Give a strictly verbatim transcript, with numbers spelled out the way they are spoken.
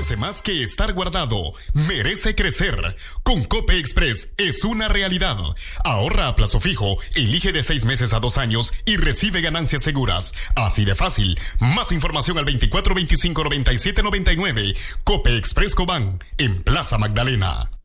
merece más que estar guardado, merece crecer. Con Cope Express es una realidad. Ahorra a plazo fijo, elige de seis meses a dos años y recibe ganancias seguras. Así de fácil. Más información al veinticuatro veinticinco noventa y siete noventa y nueve. Cope Express Cobán, en Plaza Magdalena.